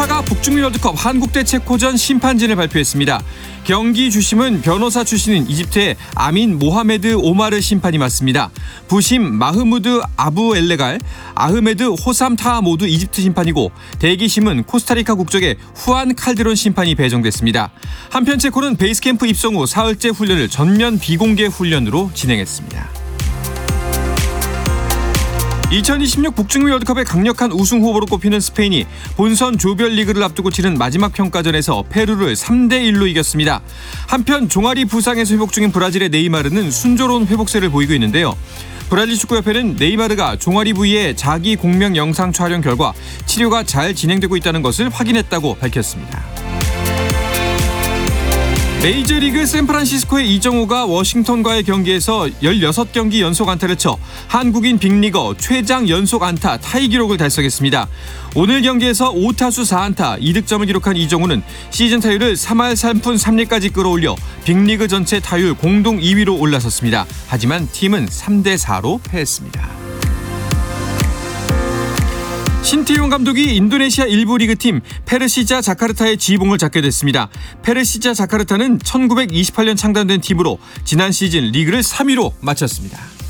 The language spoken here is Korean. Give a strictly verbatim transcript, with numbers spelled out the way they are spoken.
피파가 북중미 월드컵 한국 대 체코전 심판진을 발표했습니다. 경기 주심은 변호사 출신인 이집트의 아민 모하메드 오마르 심판이 맡습니다. 부심 마흐무드 아부 엘레갈, 아흐메드 호삼 타하 모두 이집트 심판이고 대기심은 코스타리카 국적의 후안 칼드론 심판이 배정됐습니다. 한편 체코는 베이스캠프 입성 후 사흘째 훈련을 전면 비공개 훈련으로 진행했습니다. 이천이십육 북중미 월드컵의 강력한 우승 후보로 꼽히는 스페인이 본선 조별리그를 앞두고 치른 마지막 평가전에서 페루를 삼 대 일로 이겼습니다. 한편 종아리 부상에서 회복 중인 브라질의 네이마르는 순조로운 회복세를 보이고 있는데요. 브라질 축구협회는 네이마르가 종아리 부위의 자기 공명 영상 촬영 결과 치료가 잘 진행되고 있다는 것을 확인했다고 밝혔습니다. 메이저리그 샌프란시스코의 이정우가 워싱턴과의 경기에서 열여섯 경기 연속 안타를 쳐 한국인 빅리거 최장 연속 안타 타이 기록을 달성했습니다. 오늘 경기에서 오 타수 사 안타 이 득점을 기록한 이정우는 시즌 타율을 삼 할 삼 푼 삼 리까지 끌어올려 빅리그 전체 타율 공동 이 위로 올라섰습니다. 하지만 팀은 삼 대 사로 패했습니다. 신태용 감독이 인도네시아 일부 리그팀 페르시자 자카르타의 지휘봉을 잡게 됐습니다. 페르시자 자카르타는 천구백이십팔 년 창단된 팀으로 지난 시즌 리그를 삼 위로 마쳤습니다.